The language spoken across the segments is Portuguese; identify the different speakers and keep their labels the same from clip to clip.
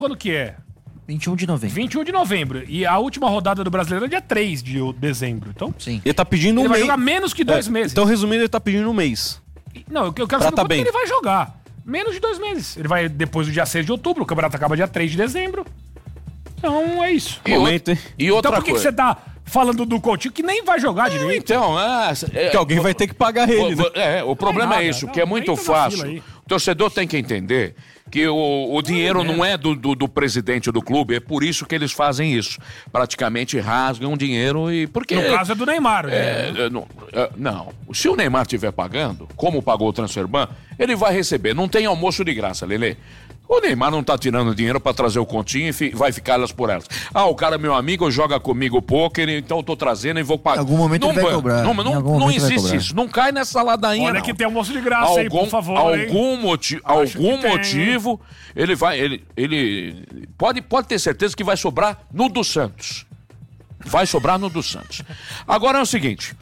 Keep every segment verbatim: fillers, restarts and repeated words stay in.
Speaker 1: Quando que é?
Speaker 2: vinte e um de novembro.
Speaker 1: vinte e um de novembro. E a última rodada do Brasileiro é dia três de dezembro. Então,
Speaker 2: sim.
Speaker 3: Ele tá pedindo um
Speaker 1: ele
Speaker 3: mês.
Speaker 1: vai jogar menos que dois
Speaker 3: é,
Speaker 1: meses.
Speaker 3: Então, resumindo, ele tá pedindo um mês.
Speaker 1: Não, eu quero
Speaker 3: pra
Speaker 1: saber
Speaker 3: tá
Speaker 1: quanto
Speaker 3: bem.
Speaker 1: que ele vai jogar. Menos de dois meses. Ele vai depois do dia seis de outubro. O campeonato acaba dia três de dezembro. Então, é isso.
Speaker 4: E,
Speaker 3: Momento, hein?
Speaker 4: e outra
Speaker 1: Então por que, que
Speaker 4: coisa.
Speaker 1: você tá falando do Coutinho que nem vai jogar direito?
Speaker 4: Então, é, é,
Speaker 3: Que alguém vai ter que pagar ele, né?
Speaker 4: É, o problema
Speaker 1: nada,
Speaker 4: é isso,
Speaker 1: não,
Speaker 4: que é muito
Speaker 1: entra na fila
Speaker 4: fácil.
Speaker 1: aí.
Speaker 4: O torcedor tem que entender que o, o dinheiro não é do, do, do presidente do clube, é por isso que eles fazem isso. Praticamente rasgam dinheiro e... Porque,
Speaker 1: No caso é do Neymar, né?
Speaker 4: é, é, não, é, não, se o Neymar estiver pagando, como pagou o Transferban, ele vai receber. Não tem almoço de graça, Lelê. O Neymar não tá tirando dinheiro pra trazer o continho e fi, vai ficar elas por elas. Ah, o cara é meu amigo, joga comigo pôquer, então eu tô trazendo e vou pagar.
Speaker 2: Em algum momento ele vai
Speaker 4: ban-
Speaker 2: cobrar.
Speaker 4: Não,
Speaker 2: Em
Speaker 4: não,
Speaker 2: algum
Speaker 4: não
Speaker 2: momento vai
Speaker 4: existe
Speaker 2: cobrar.
Speaker 4: isso. Não cai nessa ladainha,
Speaker 1: Olha
Speaker 4: não.
Speaker 1: que tem almoço de graça aí, por favor.
Speaker 4: algum,
Speaker 1: hein?
Speaker 4: moti
Speaker 1: Acho
Speaker 4: algum
Speaker 1: que tem,
Speaker 4: motivo, ele vai. Ele, ele pode, pode ter certeza que vai sobrar no do Santos. Vai sobrar no do Santos. Agora é o seguinte: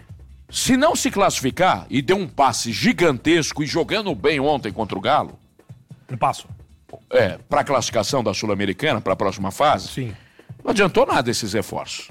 Speaker 4: se não se classificar e deu um passe gigantesco e jogando bem ontem contra o Galo,
Speaker 1: Um passo.
Speaker 4: é, para classificação da Sul-Americana, para a próxima fase,
Speaker 1: Sim.
Speaker 4: não adiantou nada esses reforços.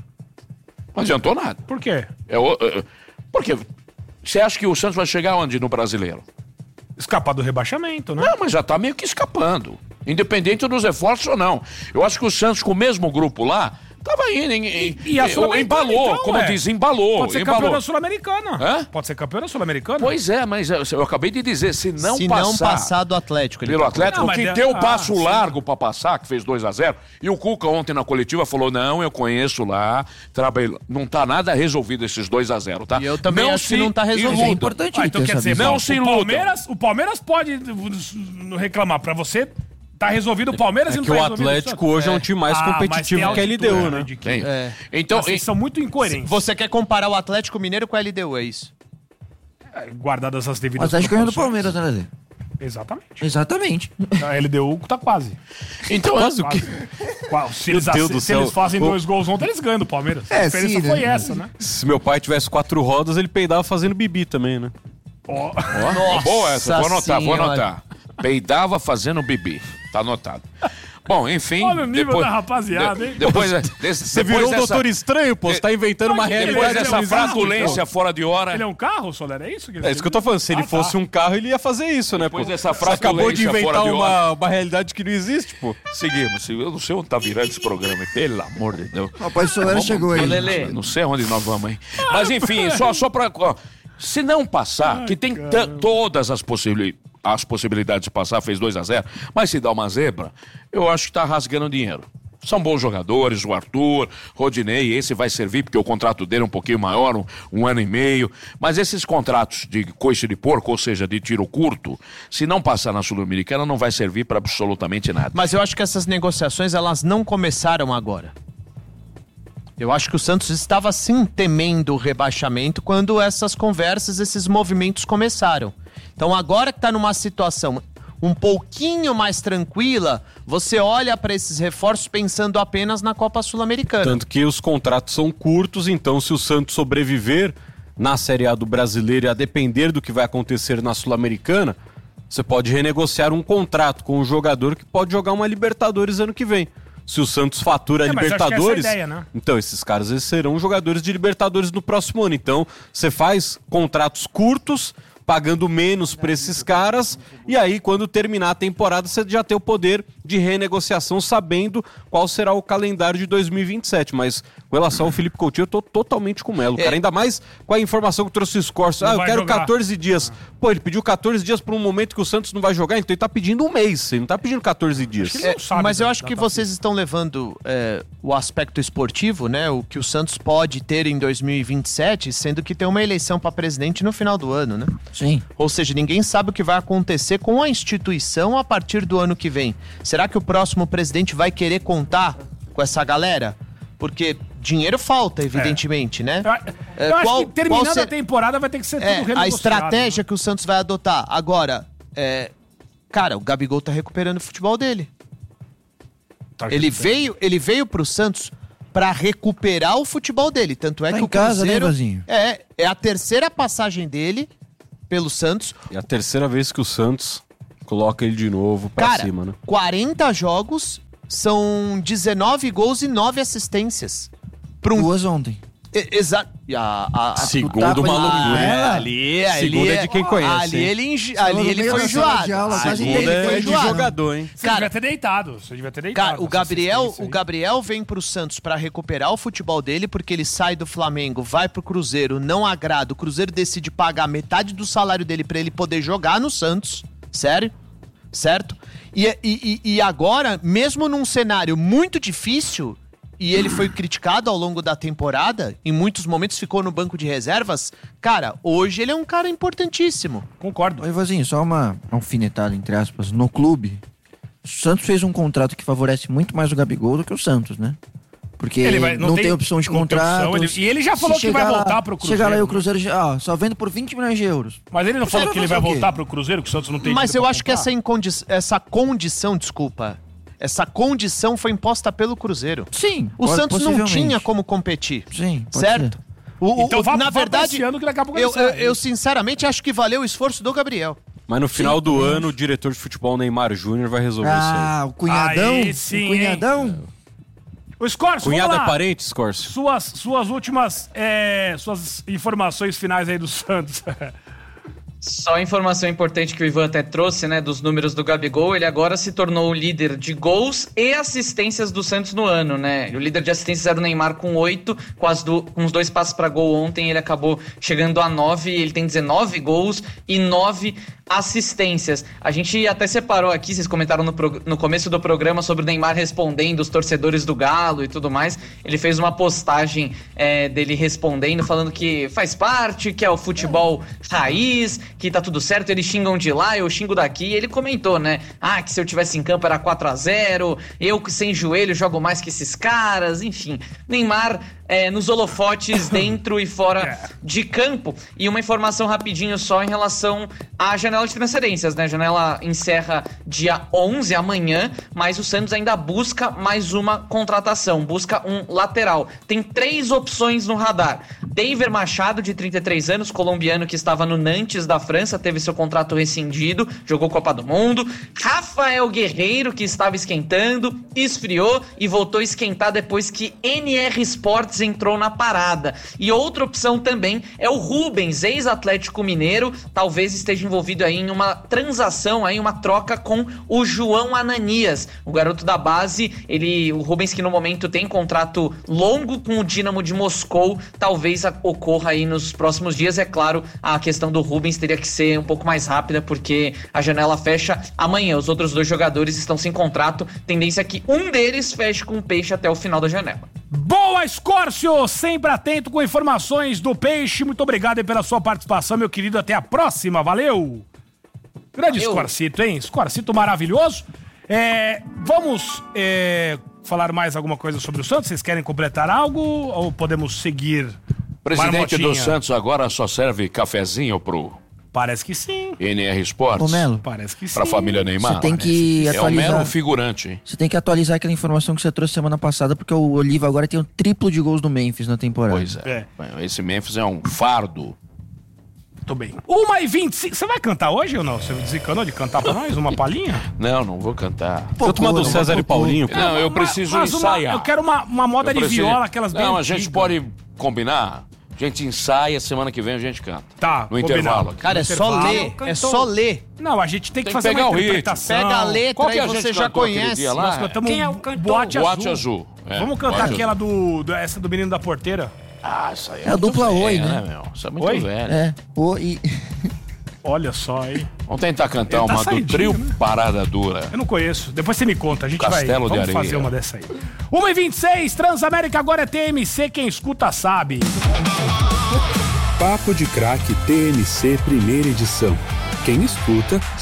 Speaker 4: Não adiantou nada.
Speaker 1: Por quê?
Speaker 4: É, o- é, porque você acha que o Santos vai chegar onde no Brasileiro?
Speaker 1: Escapar do rebaixamento, né?
Speaker 4: Não, mas já tá meio que escapando. Independente dos reforços ou não. Eu acho que o Santos, com o mesmo grupo lá, tava indo. Em, em,
Speaker 1: E a
Speaker 4: em-
Speaker 1: Sul-Americana,
Speaker 4: embalou,
Speaker 1: então,
Speaker 4: como
Speaker 1: é.
Speaker 4: diz, embalou.
Speaker 1: Pode ser
Speaker 4: embalou.
Speaker 1: campeão da Sul-Americana.
Speaker 4: Hã?
Speaker 1: Pode ser campeão da Sul-Americana.
Speaker 4: Pois é, mas eu, eu acabei de dizer, se não
Speaker 5: Se
Speaker 4: passar...
Speaker 5: não passar do Atlético. Ele
Speaker 4: Pelo
Speaker 5: tá
Speaker 4: Atlético,
Speaker 1: Não, mas
Speaker 4: que
Speaker 1: é-
Speaker 4: deu o
Speaker 1: ah,
Speaker 4: passo
Speaker 1: sim.
Speaker 4: largo pra passar, que fez dois a zero, e o Cuca ontem na coletiva falou, não, eu conheço lá, trabalhei, não tá nada resolvido esses dois a zero, tá?
Speaker 5: E eu também
Speaker 4: não
Speaker 5: acho que não tá resolvido.
Speaker 4: iludam.
Speaker 2: É importante
Speaker 1: Ah,
Speaker 2: ele
Speaker 1: então
Speaker 2: ter
Speaker 1: quer
Speaker 2: essa
Speaker 1: dizer,
Speaker 2: visão.
Speaker 4: não se
Speaker 1: o
Speaker 4: iludam.
Speaker 1: Palmeiras, o Palmeiras pode uh, reclamar pra você. Tá resolvido o Palmeiras
Speaker 3: É
Speaker 1: e não
Speaker 3: que
Speaker 1: tá
Speaker 3: o
Speaker 1: resolvido
Speaker 3: Atlético
Speaker 1: Santos.
Speaker 3: hoje é um time mais
Speaker 1: Ah, mas
Speaker 3: competitivo
Speaker 1: tem
Speaker 3: que a L D U,
Speaker 1: altitude,
Speaker 3: né?
Speaker 1: de que-
Speaker 4: Tem.
Speaker 5: É.
Speaker 4: Então,
Speaker 1: Vocês
Speaker 4: e-
Speaker 1: são muito incoerentes.
Speaker 5: Você quer comparar o Atlético Mineiro com a L D U, é isso?
Speaker 1: Guardadas as
Speaker 2: O
Speaker 1: devidas
Speaker 2: Atlético ganhou do
Speaker 1: proporções.
Speaker 2: Palmeiras, né, Lelê?
Speaker 1: Exatamente.
Speaker 2: Exatamente.
Speaker 1: A L D U tá quase.
Speaker 4: então
Speaker 3: Quase o
Speaker 1: Quase.
Speaker 3: quê?
Speaker 1: Qual- Se,
Speaker 3: Meu
Speaker 1: eles,
Speaker 3: Deus
Speaker 1: se,
Speaker 3: do
Speaker 1: se
Speaker 3: céu.
Speaker 1: eles fazem
Speaker 3: O-
Speaker 1: dois gols ontem, eles ganham do Palmeiras.
Speaker 2: É,
Speaker 1: a diferença
Speaker 2: sim,
Speaker 1: foi
Speaker 2: né?
Speaker 1: essa, né?
Speaker 3: Se meu pai tivesse quatro rodas, ele peidava fazendo bibi também, né?
Speaker 1: Ó.
Speaker 4: Ó, boa essa, vou anotar, vou
Speaker 5: Senhora.
Speaker 4: anotar. Peidava fazendo bibi. Tá anotado. Bom, enfim.
Speaker 1: Olha o nível
Speaker 4: depois,
Speaker 1: da rapaziada, hein?
Speaker 4: Depois, desse,
Speaker 3: Você
Speaker 4: depois
Speaker 3: virou um
Speaker 4: dessa,
Speaker 3: doutor estranho, pô. Você tá inventando uma
Speaker 1: Mas que ele
Speaker 4: Depois
Speaker 3: realidade.
Speaker 1: é
Speaker 4: dessa
Speaker 1: um carro,
Speaker 4: fratulência fora de hora.
Speaker 1: Ele é um carro, Soler? É isso que
Speaker 3: É isso que eu tô falando. Se ele
Speaker 1: Ah,
Speaker 3: fosse
Speaker 1: tá.
Speaker 3: um carro, ele ia fazer isso, né, pô?
Speaker 4: Depois dessa
Speaker 3: Você acabou de
Speaker 4: fratulência
Speaker 3: inventar
Speaker 4: fora de
Speaker 3: uma, uma realidade que não existe, pô.
Speaker 4: Seguimos. Eu não sei onde tá virando esse programa, pelo amor de Deus.
Speaker 2: O Rapaz, o Solera chegou aí.
Speaker 5: Lelê.
Speaker 4: Não sei onde nós vamos, hein? Mas enfim, só, só pra. ó, se não passar, que tem ta- todas as, possibili as possibilidades de passar, fez dois a zero, mas se dá uma zebra, eu acho que tá rasgando dinheiro. São bons jogadores, o Arthur, Rodinei, esse vai servir porque o contrato dele é um pouquinho maior, um, um ano e meio. Mas esses contratos de coice de porco, ou seja, de tiro curto, se não passar na Sul-Americana, não vai servir para absolutamente nada.
Speaker 5: Mas eu acho que essas negociações, elas não começaram agora. Eu acho que o Santos estava sim temendo o rebaixamento quando essas conversas, esses movimentos começaram. Então agora que está numa situação um pouquinho mais tranquila, você olha para esses reforços pensando apenas na Copa Sul-Americana.
Speaker 3: Tanto que os contratos são curtos, então se o Santos sobreviver na Série A do Brasileiro e a depender do que vai acontecer na Sul-Americana, você pode renegociar um contrato com um jogador que pode jogar uma Libertadores ano que vem. Se o Santos fatura a
Speaker 1: É, mas eu acho que essa é a
Speaker 3: Libertadores,
Speaker 1: ideia, né?
Speaker 3: então esses caras eles serão jogadores de Libertadores no próximo ano. Então você faz contratos curtos, pagando menos para esses caras, e aí quando terminar a temporada você já tem o poder de renegociação sabendo qual será o calendário de dois mil e vinte e sete, mas com relação ao Felipe Coutinho eu tô totalmente com o Melo, cara, ainda mais com a informação que trouxe o Scorso, ah, eu
Speaker 1: vai
Speaker 3: quero
Speaker 1: jogar.
Speaker 3: catorze dias, pô, ele pediu catorze dias para um momento que o Santos não vai jogar, então ele tá pedindo um mês, ele não tá pedindo catorze dias.
Speaker 1: Ele não sabe
Speaker 5: Mas eu
Speaker 1: da-
Speaker 5: acho
Speaker 1: da
Speaker 5: que
Speaker 1: data.
Speaker 5: vocês estão levando é, o aspecto esportivo, né? O que o Santos pode ter em dois mil e vinte e sete, sendo que tem uma eleição para presidente no final do ano, né?
Speaker 2: Sim.
Speaker 5: Ou seja, ninguém sabe o que vai acontecer com a instituição a partir do ano que vem. Será que o próximo presidente vai querer contar com essa galera? Porque dinheiro falta, evidentemente, né?
Speaker 1: Eu, eu
Speaker 5: É,
Speaker 1: acho
Speaker 5: qual-
Speaker 1: que terminando
Speaker 5: qual ser-
Speaker 1: a temporada vai ter que ser tudo
Speaker 5: É,
Speaker 1: renegociado.
Speaker 5: a estratégia
Speaker 1: né?
Speaker 5: que o Santos vai adotar. Agora, é, cara, o Gabigol tá recuperando o futebol dele.
Speaker 1: Tá
Speaker 5: Ele
Speaker 1: recuperando.
Speaker 5: veio, ele veio pro Santos pra recuperar o futebol dele. Tanto é
Speaker 2: Tá
Speaker 5: que
Speaker 2: em
Speaker 5: o
Speaker 2: casa,
Speaker 5: Cruzeiro...
Speaker 2: né, Vazinho?
Speaker 5: É, é a terceira passagem dele pelo Santos.
Speaker 3: É a terceira vez que o Santos Coloca ele de novo pra
Speaker 5: Cara,
Speaker 3: cima, né?
Speaker 5: quarenta jogos, são dezenove gols e nove assistências. Pra um...
Speaker 2: Duas ontem.
Speaker 5: Exato. A, a, a,
Speaker 3: Segundo uma loucura.
Speaker 5: É, ali, ali,
Speaker 3: Segundo é de quem conhece,
Speaker 5: Ali
Speaker 3: hein?
Speaker 5: ele, enjo- ali ele
Speaker 2: meio
Speaker 5: foi
Speaker 2: da sala
Speaker 5: enjoado.
Speaker 2: de aula,
Speaker 5: Ali
Speaker 2: quase
Speaker 5: ele
Speaker 2: inteiro,
Speaker 5: foi
Speaker 3: é de
Speaker 5: enjoado.
Speaker 3: jogador, hein?
Speaker 1: Você
Speaker 5: Cara-
Speaker 1: devia ter deitado. Você devia ter deitado.
Speaker 5: Cara, o
Speaker 1: essa
Speaker 5: Gabriel,
Speaker 1: assistência
Speaker 5: o
Speaker 1: aí.
Speaker 5: Gabriel vem pro Santos pra recuperar o futebol dele, porque ele sai do Flamengo, vai pro Cruzeiro, não agrada. O Cruzeiro decide pagar metade do salário dele pra ele poder jogar no Santos. Sério? Certo? E, e, e- e agora, mesmo num cenário muito difícil, e ele foi criticado ao longo da temporada, em muitos momentos ficou no banco de reservas, cara, hoje ele é um cara importantíssimo.
Speaker 1: Concordo.
Speaker 2: Ô, Ivozinho, só uma alfinetada, entre aspas, no clube. O Santos fez um contrato que favorece muito mais o Gabigol do que o Santos, né? Porque
Speaker 1: Ele vai-
Speaker 2: não, tem, opção de
Speaker 1: não tem
Speaker 2: contrato.
Speaker 1: opção, ele- e ele já falou que vai voltar pro Cruzeiro,
Speaker 2: Chegar lá e o
Speaker 1: né?
Speaker 2: Cruzeiro, já- ó, só vendo por vinte milhões de euros.
Speaker 1: Mas ele não
Speaker 2: Você
Speaker 1: falou
Speaker 2: vai
Speaker 1: que ele
Speaker 2: fazer
Speaker 1: vai
Speaker 2: o quê?
Speaker 1: voltar pro Cruzeiro, que o Santos não tem
Speaker 5: Mas
Speaker 1: dinheiro
Speaker 5: eu
Speaker 1: pra
Speaker 5: acho que
Speaker 1: comprar?
Speaker 5: essa, incondi- essa condição, desculpa, essa condição foi imposta pelo Cruzeiro.
Speaker 2: Sim.
Speaker 5: O
Speaker 2: pode-
Speaker 5: Santos não
Speaker 2: possivelmente.
Speaker 5: tinha como competir.
Speaker 2: Sim, pode
Speaker 5: Certo?
Speaker 2: ser.
Speaker 5: O, o-
Speaker 1: Então
Speaker 5: o-
Speaker 1: vá-
Speaker 5: na
Speaker 1: vá pra
Speaker 5: verdade,
Speaker 1: esse ano que daqui a pouco
Speaker 5: eu,
Speaker 1: ele sai.
Speaker 5: eu, eu sinceramente acho que valeu o esforço do Gabriel.
Speaker 3: Mas no final do ano, o diretor de futebol Neymar Júnior vai resolver isso aí.
Speaker 2: Ah, o cunhadão.
Speaker 1: Aí sim,
Speaker 2: o cunhadão.
Speaker 1: O Scorcio,
Speaker 3: Cunhado
Speaker 1: vamos
Speaker 3: é
Speaker 1: lá.
Speaker 3: parente, Scorcio?
Speaker 1: Suas, suas últimas é, suas informações finais aí do Santos.
Speaker 6: Só a informação importante que o Ivan até trouxe, né, dos números do Gabigol, ele agora se tornou o líder de gols e assistências do Santos no ano, né? O líder de assistências era o Neymar com oito, com, as do, com os dois passos para gol ontem, ele acabou chegando a nove, ele tem dezenove gols e nove assistências. A gente até separou aqui, vocês comentaram no, pro, no começo do programa sobre o Neymar respondendo os torcedores do Galo e tudo mais. Ele fez uma postagem é, dele respondendo, falando que faz parte, que é o futebol raiz, que tá tudo certo, eles xingam de lá, eu xingo daqui. E ele comentou, né? Ah, que se eu tivesse em campo era quatro a zero, eu que sem joelho jogo mais que esses caras, enfim. Neymar é, nos holofotes dentro e fora de campo. E uma informação rapidinho só em relação à janela de transferências, né? A janela encerra dia onze, amanhã, mas o Santos ainda busca mais uma contratação, busca um lateral. Tem três opções no radar. Daver Machado, de trinta e três anos, colombiano que estava no Nantes da França, teve seu contrato rescindido, jogou Copa do Mundo. Rafael Guerreiro, que estava esquentando, esfriou e voltou a esquentar depois que N R Sports entrou na parada. E outra opção também é o Rubens, ex-Atlético Mineiro, talvez esteja envolvido aí em uma transação, aí uma troca com o João Ananias, o garoto da base. Ele, o Rubens, que no momento tem contrato longo com o Dínamo de Moscou, talvez ocorra aí nos próximos dias. É claro, a questão do Rubens teria que ser um pouco mais rápida, porque a janela fecha amanhã. Os outros dois jogadores estão sem contrato, tendência é que um deles feche com o Peixe até o final da janela.
Speaker 1: Boa, Scorcio! Sempre atento com informações do Peixe. Muito obrigado aí pela sua participação, meu querido. Até a próxima. Valeu! Grande
Speaker 6: Valeu.
Speaker 1: Scorcito, hein? Scorcito maravilhoso. É, vamos é, falar mais alguma coisa sobre o Santos? Vocês querem completar algo ou podemos seguir?
Speaker 4: Presidente do
Speaker 1: Marmotinha?
Speaker 4: Santos agora só serve cafezinho pro
Speaker 1: Parece que sim.
Speaker 4: N R Sports.
Speaker 2: Ô, Melo,
Speaker 1: Parece que sim.
Speaker 4: Pra família Neymar.
Speaker 2: você tem que
Speaker 4: É um
Speaker 2: atualizar.
Speaker 4: mero figurante, hein?
Speaker 2: Você tem que atualizar aquela informação que você trouxe semana passada, porque o Oliva agora tem o triplo de gols do Memphis na temporada.
Speaker 4: Pois é.
Speaker 1: É.
Speaker 4: Bem, esse Memphis é um fardo.
Speaker 1: Tô bem. uma e vinte e cinco. Você vai cantar hoje ou não? Você desencanou de cantar pra nós? Uma palhinha?
Speaker 4: Não, não vou cantar.
Speaker 3: Tô tomando
Speaker 2: não,
Speaker 3: César e
Speaker 2: pouco.
Speaker 3: Paulinho.
Speaker 4: Não, eu preciso
Speaker 1: Mas uma-
Speaker 4: ensaiar.
Speaker 1: eu quero uma, uma moda
Speaker 4: Eu
Speaker 1: de
Speaker 4: preciso-
Speaker 1: viola, aquelas bem
Speaker 4: Não, a gente
Speaker 1: antigas.
Speaker 4: pode combinar. A gente ensaia, semana que vem a gente canta.
Speaker 1: Tá,
Speaker 4: No
Speaker 1: combinado.
Speaker 4: intervalo. aqui.
Speaker 5: Cara, é só
Speaker 1: Intervalo,
Speaker 5: ler, é
Speaker 1: cantou.
Speaker 5: só ler.
Speaker 1: Não, a gente tem que
Speaker 4: Tem que
Speaker 1: fazer
Speaker 4: pegar
Speaker 1: uma
Speaker 4: o ritmo.
Speaker 1: interpretação.
Speaker 5: Pega a letra
Speaker 4: Qual que
Speaker 5: e
Speaker 4: a
Speaker 5: você
Speaker 4: gente
Speaker 5: já
Speaker 4: cantou aquele
Speaker 5: conhece.
Speaker 4: dia lá?
Speaker 1: Nós cantamos
Speaker 7: Quem é o cantor?
Speaker 1: Boate,
Speaker 4: Boate
Speaker 1: Azul.
Speaker 4: Azul. É,
Speaker 1: Vamos cantar
Speaker 4: Boate
Speaker 1: aquela do, do- essa do menino da porteira?
Speaker 4: Ah, isso aí é,
Speaker 2: É a
Speaker 4: muito
Speaker 2: dupla
Speaker 4: velha,
Speaker 2: Oi, né?
Speaker 4: meu? Isso é muito
Speaker 1: Oi?
Speaker 4: velho.
Speaker 2: É, o, e,
Speaker 1: Olha só aí.
Speaker 4: Vamos tentar cantar
Speaker 1: Ele tá
Speaker 4: uma do
Speaker 1: saidinho,
Speaker 4: trio
Speaker 1: né?
Speaker 4: Parada Dura.
Speaker 1: Eu não conheço. Depois você me conta. A gente
Speaker 4: Castelo
Speaker 1: vai.
Speaker 4: de
Speaker 1: Vamos
Speaker 4: Areia.
Speaker 1: fazer uma dessa aí. uma e vinte e seis, Transamérica agora é T M C. Quem escuta sabe.
Speaker 8: Papo de Craque T N C Primeira Edição. Quem escuta